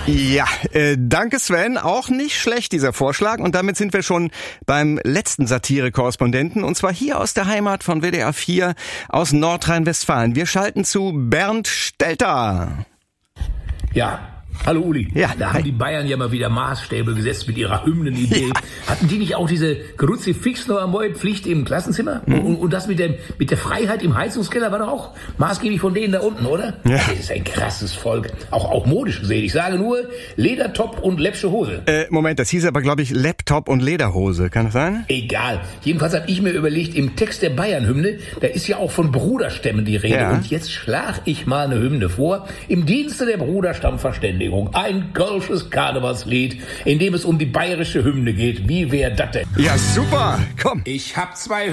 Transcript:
Ja, danke Sven. Auch nicht schlecht, dieser Vorschlag. Und damit sind wir schon beim letzten Satire-Korrespondenten. Und zwar hier aus der Heimat von WDR 4 aus Nordrhein-Westfalen. Wir schalten zu Bernd Stelter. Ja, hallo Uli. Ja, da haben die Bayern ja mal wieder Maßstäbe gesetzt mit ihrer Hymnenidee. Ja. Hatten die nicht auch diese Kruzifix noch einmal Pflicht im Klassenzimmer? Und das mit der Freiheit im Heizungskeller war doch auch maßgeblich von denen da unten, oder? Ja. Das ist ein krasses Volk. Auch modisch gesehen. Ich sage nur Ledertop und läppsche Hose. Moment, das hieß aber, glaube ich, Laptop und Lederhose. Kann das sein? Egal. Jedenfalls habe ich mir überlegt, im Text der Bayern-Hymne, da ist ja auch von Bruderstämmen die Rede. Ja. Und jetzt schlag ich mal eine Hymne vor. Im Dienste der Bruderstammverständigung. Ein kölsches Karnevalslied, in dem es um die bayerische Hymne geht. Wie wär das denn? Ja, super. Komm. Ich hab 2